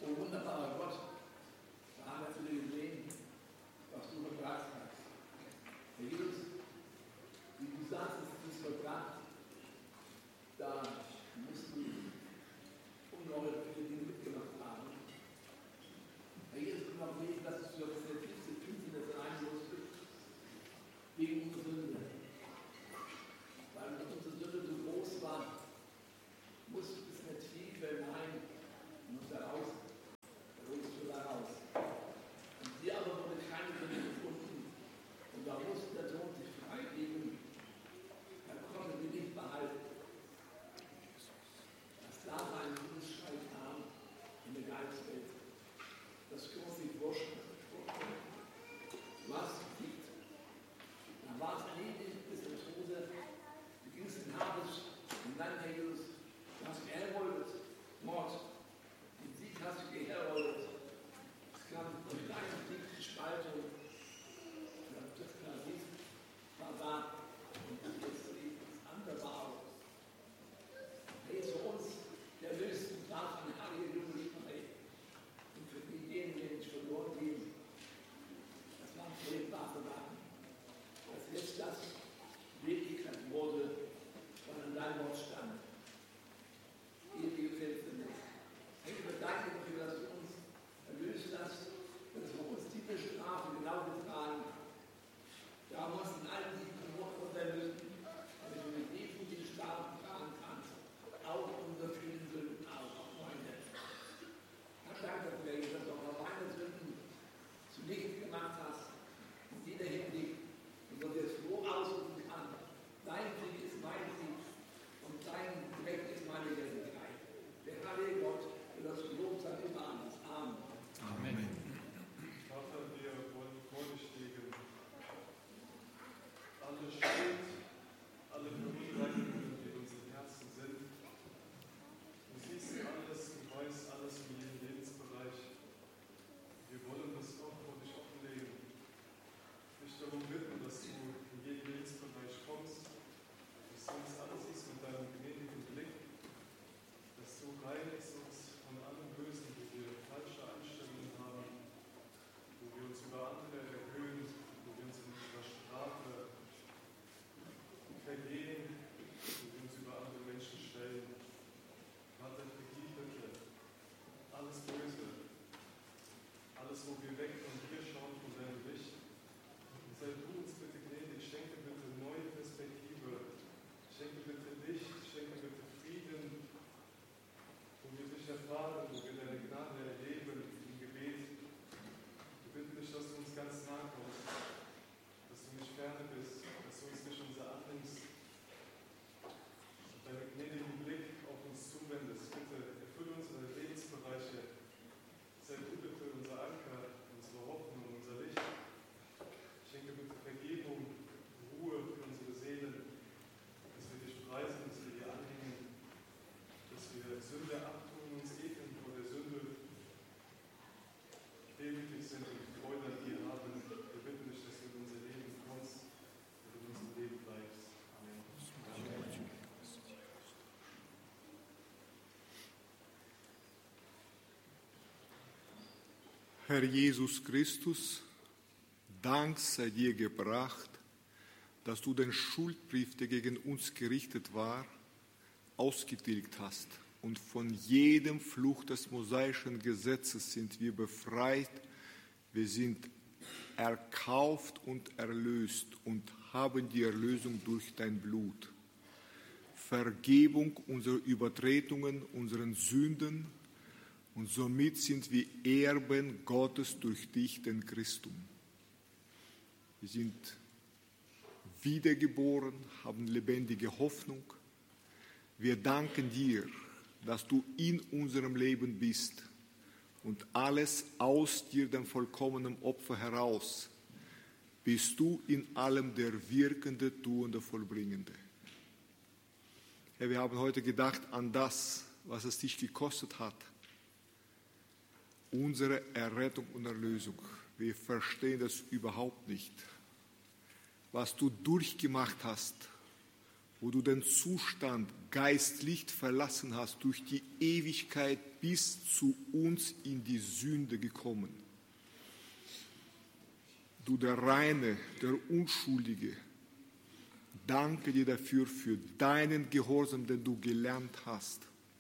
O wunderbarer Gott, da haben wir zu dir gesehen, was du gebracht hast. Herr Jesus, wie du sagst, es ist vollbracht, da musst du ungeheuer viele Dinge mitgemacht haben. Herr Jesus, wir haben gelesen, dass du das der tiefste Finsternis rein musstest, wegen unserer Sünde. Weil unsere Sünde so groß war, musst du bis in der Tiefe hinein und musst da raus. Da holst du da raus. Und dir aber wurde keine Sünde gefunden. Und da musste der Sohn sich freigeben. Er konnte sie nicht behalten. Das darf einen Bundesschrei haben in der Geistwelt. Das können wir uns nicht vorstellen. Was gibt? Da war es erledigt bis zum Tode. Du gingst in Hades und dann, Herr Jesus, du hast geheroldet, Mord. Den Sieg hast du geheroldet. Es kam durch deine dicke Spaltung. Das Paradies war da und jetzt lebt das andere aus. Er ist für uns der Lösen darf ein Halleluja schreien. Und für diejenigen, die nicht verloren gehen, das waren furchtbare Sachen. Dass jetzt das Wirklichkeit wurde, was an deinem Wort stand. Ewige Finsternis. Ich bedanke dafür, dass du uns erlöst hast, dass wir uns diese Strafe genau getragen haben. Da haben wir uns in allen sieben Monaten erlöst, damit du mit Leben die Strafe tragen kannst. Auch unsere vielen Sünden, auch meine. Ich danke dafür, dass du auch meine Sünden zunichte gemacht hast, in jeder Hinsicht, und dass ich es froh ausrufen kann. Dein Sieg ist mein Sieg und dein Recht ist meine Gerechtigkeit. Der heilige Gott will das Lob sein immer alles. Amen. Amen. Vater, wir wollen vor dich legen. Alle Schuld, alle Verurteilungen, die in unseren Herzen sind. Du siehst alles, du weißt alles in jedem Lebensbereich. Wir wollen das auch vor dich offenlegen. Dich darum bitten, dass du in jeden Lebensbereich kommst, dass du uns alles siehst mit deinem gnädigen Blick, dass du reinigst uns von allem Bösen, wo wir falsche Einstellungen haben, wo wir uns über andere erhöhen, wo wir uns in unserer Strafe vergehen, wo wir uns über andere Menschen stellen. Vater, vergib bitte alles Böse, alles, wo wir weg von dir schauen, von deinem Licht. Und sei du uns bitte gnädig, schenke bitte neue Perspektive, schenke bitte Licht, schenke bitte Frieden, wo wir dich erfahren, wo wir deine Gnade erleben im Gebet. Wir bitten dich, dass du uns ganz nahe kommst, dass du nicht ferne bist, dass du uns nicht unser annimmst und deinen gnädigen Blick auf uns zuwendest. Bitte erfülle unsere Lebensbereiche. Sei du bitte unser Anker, unsere Hoffnung, unser Licht. Schenke bitte Vergebung, Ruhe für unsere Seelen, dass wir dich preisen, dass wir dir anhängen, dass wir Sünde abtun, uns ekeln vor der Sünde, demütig sind und Freude an dir haben. Wir bitten dich, dass du in unser Leben kommst und in unserem Leben bleibst. Amen. Herr Jesus Christus, Dank sei dir gebracht, dass du den Schuldbrief, der gegen uns gerichtet war, ausgetilgt hast. Und von jedem Fluch des mosaischen Gesetzes sind wir befreit. Wir sind erkauft und erlöst und haben die Erlösung durch dein Blut. Vergebung unserer Übertretungen, unseren Sünden, und somit sind wir Erben Gottes durch dich, den Christum. Wir sind wiedergeboren, haben lebendige Hoffnung. Wir danken dir, dass du in unserem Leben bist und alles aus dir, dem vollkommenen Opfer heraus, bist du in allem der Wirkende, Tuende, Vollbringende. Herr, wir haben heute gedacht an das, was es dich gekostet hat, unsere Errettung und Erlösung. Wir verstehen das überhaupt nicht, was du durchgemacht hast, wo du den Zustand geistlich verlassen hast, durch die Ewigkeit bis zu uns in die Sünde gekommen. Du der Reine, der Unschuldige, danke dir dafür, für deinen Gehorsam, den du gelernt hast.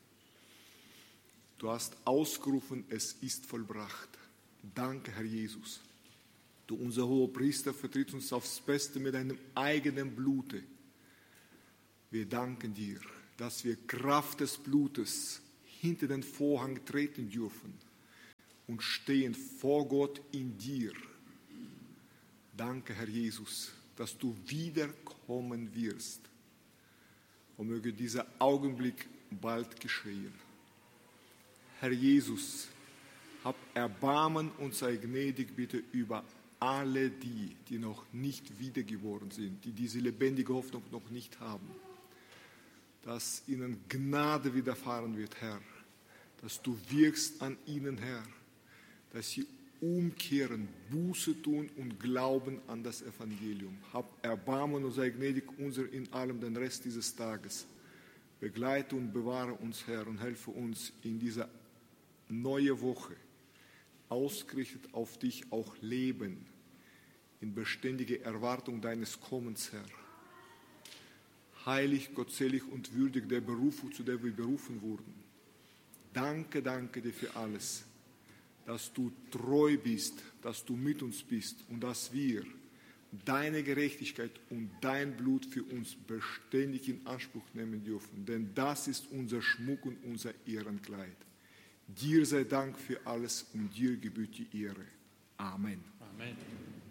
Du hast ausgerufen, es ist vollbracht. Danke, Herr Jesus. Du, unser hoher Priester, vertrittst uns aufs Beste mit deinem eigenen Blute. Wir danken dir, dass wir Kraft des Blutes hinter den Vorhang treten dürfen und stehen vor Gott in dir. Danke, Herr Jesus, dass du wiederkommen wirst. Und möge dieser Augenblick bald geschehen. Herr Jesus, hab Erbarmen und sei gnädig bitte über alle die noch nicht wiedergeboren sind, die diese lebendige Hoffnung noch nicht haben. Dass ihnen Gnade widerfahren wird, Herr. Dass du wirkst an ihnen, Herr. Dass sie umkehren, Buße tun und glauben an das Evangelium. Hab Erbarmen und sei gnädig unser in allem den Rest dieses Tages. Begleite und bewahre uns, Herr, und helfe uns in dieser neuen Woche, ausgerichtet auf dich, auch leben, in beständiger Erwartung deines Kommens, Herr. Heilig, gottselig und würdig der Berufung, zu der wir berufen wurden. Danke, danke dir für alles, dass du treu bist, dass du mit uns bist und dass wir deine Gerechtigkeit und dein Blut für uns beständig in Anspruch nehmen dürfen. Denn das ist unser Schmuck und unser Ehrenkleid. Dir sei Dank für alles und dir gebührt die Ehre. Amen. Amen.